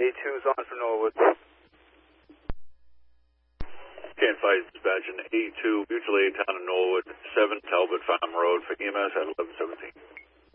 A2's on for Norwood. 10-5 dispatch in A2, mutual aid town of Norwood, 7 Talbot Farm Road for EMS at 1117.